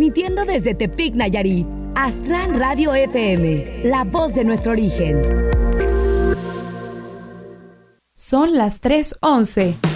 transmitiendo desde Tepic, Nayarit. Aztlán Radio FM, la voz de nuestro origen. Son las 3:11.